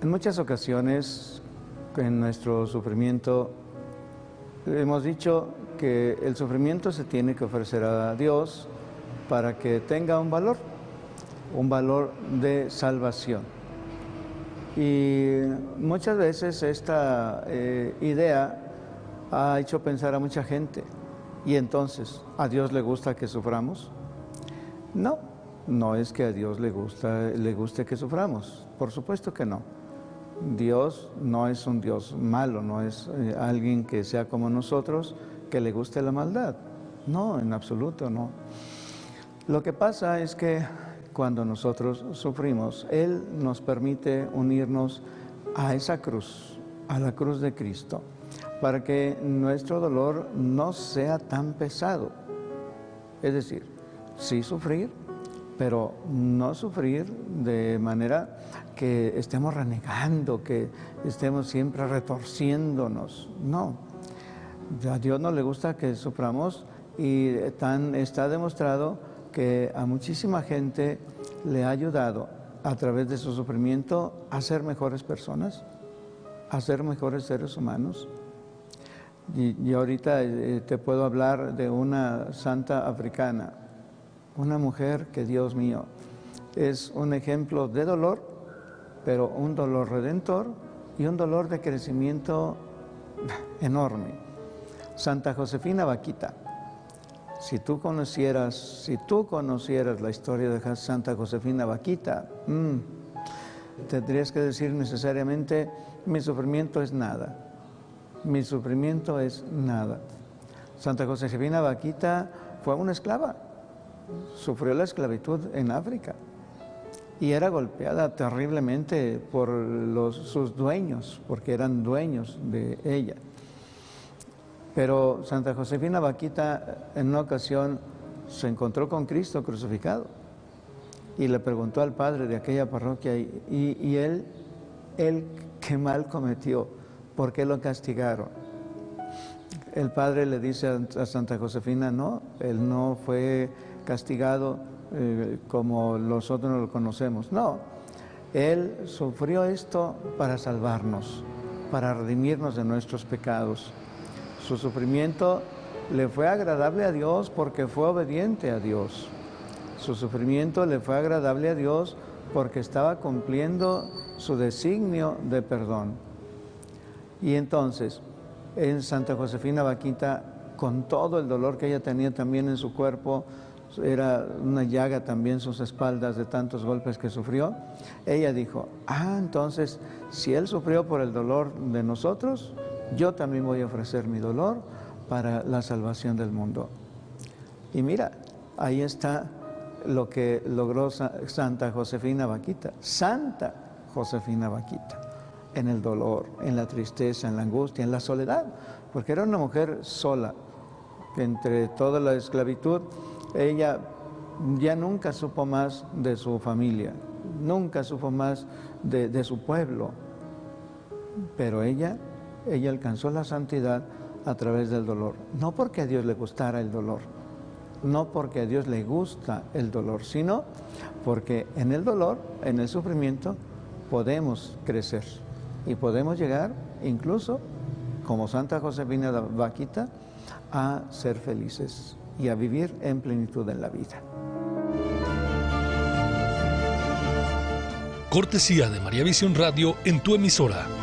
En muchas ocasiones, en nuestro sufrimiento, hemos dicho que el sufrimiento se tiene que ofrecer a Dios para que tenga un valor de salvación. Y muchas veces esta idea ha hecho pensar a mucha gente, ¿y entonces a Dios le gusta que suframos? No, no es que a Dios le guste que suframos, por supuesto que no. Dios no es un Dios malo, no es alguien que sea como nosotros, que le guste la maldad. No, en absoluto no. Lo que pasa es que cuando nosotros sufrimos, Él nos permite unirnos a esa cruz, a la cruz de Cristo, para que nuestro dolor no sea tan pesado. Es decir, sí sufrir, pero no sufrir de manera que estemos renegando, que estemos siempre retorciéndonos. No, a Dios no le gusta que suframos y está demostrado que a muchísima gente le ha ayudado a través de su sufrimiento a ser mejores personas, a ser mejores seres humanos. Y ahorita te puedo hablar de una santa africana, una mujer que, Dios mío, es un ejemplo de dolor, pero un dolor redentor y un dolor de crecimiento enorme. Santa Josefina Vaquita. Si tú conocieras la historia de Santa Josefina Vaquita, tendrías que decir necesariamente, mi sufrimiento es nada. Mi sufrimiento es nada. Santa Josefina Vaquita fue una esclava. Sufrió la esclavitud en África y era golpeada terriblemente por sus dueños, porque eran dueños de ella. Pero Santa Josefina Vaquita en una ocasión se encontró con Cristo crucificado y le preguntó al padre de aquella parroquia, y él qué mal cometió, ¿por qué lo castigaron? El padre le dice a Santa Josefina, no, él no fue castigado como nosotros lo conocemos. No, Él sufrió esto para salvarnos, para redimirnos de nuestros pecados. Su sufrimiento le fue agradable a Dios porque fue obediente a Dios. Su sufrimiento le fue agradable a Dios porque estaba cumpliendo su designio de perdón. Y entonces, en Santa Josefina Vaquita, con todo el dolor que ella tenía también en su cuerpo, era una llaga también sus espaldas de tantos golpes que sufrió, ella dijo, entonces, si Él sufrió por el dolor de nosotros, yo también voy a ofrecer mi dolor para la salvación del mundo. Y mira, ahí está lo que logró Santa Josefina Vaquita, Santa Josefina Vaquita, en el dolor, en la tristeza, en la angustia, en la soledad, porque era una mujer sola, que entre toda la esclavitud, ella ya nunca supo más de su familia, nunca supo más de su pueblo, pero ella alcanzó la santidad a través del dolor, no porque a Dios le gustara el dolor, no porque a Dios le gusta el dolor, sino porque en el dolor, en el sufrimiento, podemos crecer y podemos llegar incluso, como Santa Josefina Vaquita, a ser felices y a vivir en plenitud en la vida. Cortesía de María Visión Radio en tu emisora.